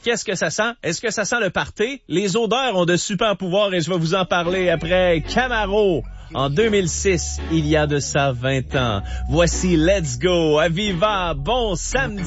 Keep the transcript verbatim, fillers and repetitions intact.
qu'est-ce que ça sent? Est-ce que ça sent le party? Les odeurs ont de super pouvoirs et je vais vous en parler après Camaro. En deux mille six, il y a de ça vingt ans. Voici Let's Go, Aviva, bon samedi.